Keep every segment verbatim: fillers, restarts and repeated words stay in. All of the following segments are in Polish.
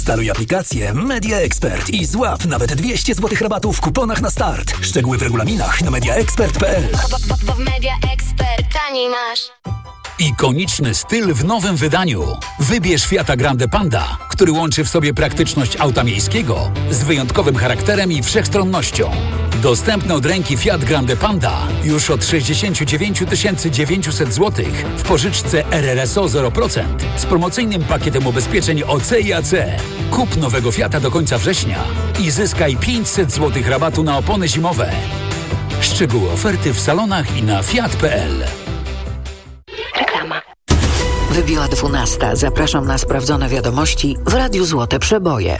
Instaluj aplikację Media Expert i złap nawet dwieście złotych rabatu w kuponach na start. Szczegóły w regulaminach na media expert kropka p l. Bo w Media Expert taniej masz. Ikoniczny styl w nowym wydaniu. Wybierz Fiata Grande Panda, który łączy w sobie praktyczność auta miejskiego z wyjątkowym charakterem i wszechstronnością. Dostępny od ręki Fiat Grande Panda już od sześćdziesiąt dziewięć tysięcy dziewięćset złotych w pożyczce R R S O zero procent z promocyjnym pakietem ubezpieczeń O C i A C. Kup nowego Fiata do końca września i zyskaj pięćset złotych rabatu na opony zimowe. Szczegóły oferty w salonach i na fiat kropka p l. Reklama. Wybiła dwunasta. Zapraszam na sprawdzone wiadomości w Radiu Złote Przeboje.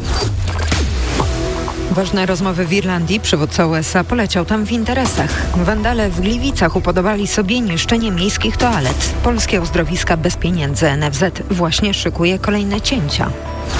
Ważne rozmowy w Irlandii. Przywódca U S A poleciał tam w interesach. Wandale w Gliwicach upodobali sobie niszczenie miejskich toalet. Polskie uzdrowiska bez pieniędzy. N F Z właśnie szykuje kolejne cięcia.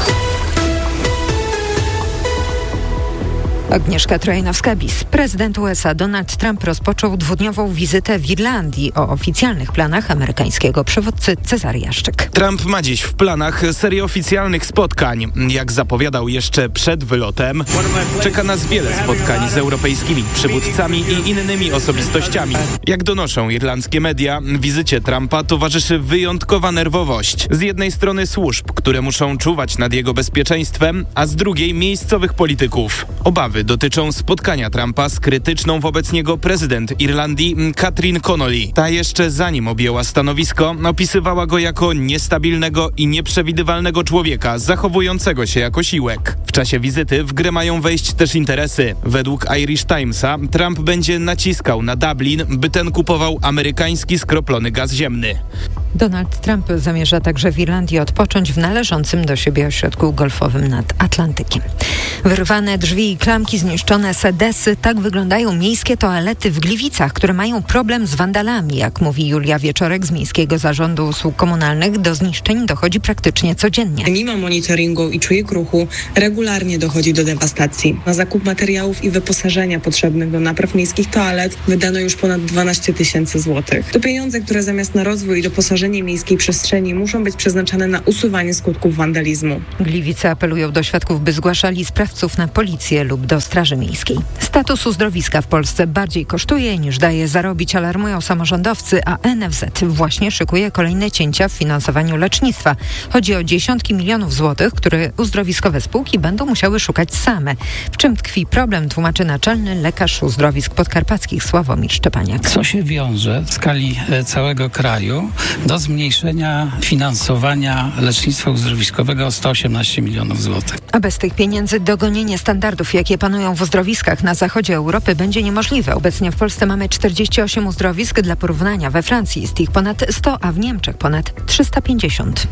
Agnieszka Trojanowska-Bis. Prezydent U S A Donald Trump rozpoczął dwudniową wizytę w Irlandii. O oficjalnych planach amerykańskiego przywódcy Cezary Jaszczyk. Trump ma dziś w planach serię oficjalnych spotkań. Jak zapowiadał jeszcze przed wylotem, czeka nas wiele spotkań z europejskimi przywódcami i innymi osobistościami. Jak donoszą irlandzkie media, wizycie Trumpa towarzyszy wyjątkowa nerwowość. Z jednej strony służb, które muszą czuwać nad jego bezpieczeństwem, a z drugiej miejscowych polityków. Obawy dotyczą spotkania Trumpa z krytyczną wobec niego prezydent Irlandii Catherine Connolly. Ta jeszcze zanim objęła stanowisko, opisywała go jako niestabilnego i nieprzewidywalnego człowieka, zachowującego się jako siłek. W czasie wizyty w grę mają wejść też interesy. Według Irish Timesa Trump będzie naciskał na Dublin, by ten kupował amerykański skroplony gaz ziemny. Donald Trump zamierza także w Irlandii odpocząć w należącym do siebie ośrodku golfowym nad Atlantykiem. Wyrwane drzwi i klamki, zniszczone sedesy. Tak wyglądają miejskie toalety w Gliwicach, które mają problem z wandalami. Jak mówi Julia Wieczorek z Miejskiego Zarządu Usług Komunalnych, do zniszczeń dochodzi praktycznie codziennie. Mimo monitoringu i czujek ruchu regularnie dochodzi do dewastacji. Na zakup materiałów i wyposażenia potrzebnych do napraw miejskich toalet wydano już ponad dwanaście tysięcy złotych. To pieniądze, które zamiast na rozwój i doposażenie miejskiej przestrzeni muszą być przeznaczane na usuwanie skutków wandalizmu. Gliwice apelują do świadków, by zgłaszali sprawców na policję lub do Straży Miejskiej. Status uzdrowiska w Polsce bardziej kosztuje niż daje zarobić, alarmują samorządowcy, a N F Z właśnie szykuje kolejne cięcia w finansowaniu lecznictwa. Chodzi o dziesiątki milionów złotych, które uzdrowiskowe spółki będą musiały szukać same. W czym tkwi problem, tłumaczy naczelny lekarz uzdrowisk podkarpackich Sławomir Szczepaniak. Co się wiąże w skali całego kraju do zmniejszenia finansowania lecznictwa uzdrowiskowego o sto osiemnaście milionów złotych. A bez tych pieniędzy dogonienie standardów, jakie panują w uzdrowiskach na zachodzie Europy, będzie niemożliwe. Obecnie w Polsce mamy czterdzieści osiem uzdrowisk. Dla porównania we Francji jest ich ponad sto, a w Niemczech ponad trzysta pięćdziesiąt.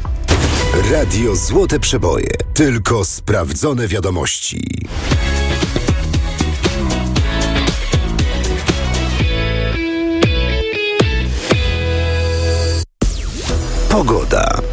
Radio Złote Przeboje. Tylko sprawdzone wiadomości. Pogoda.